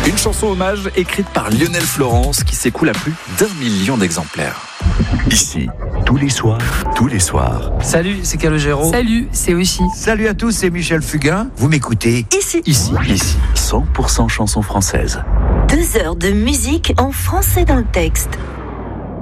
Une chanson hommage écrite par Lionel Florence qui s'écoule à plus d'1 million d'exemplaires. Ici, tous les soirs. Salut, c'est Calogero. Salut, c'est aussi. Salut à tous, c'est Michel Fugain. Vous m'écoutez Ici, 100% chansons françaises. 2 heures de musique en français dans le texte.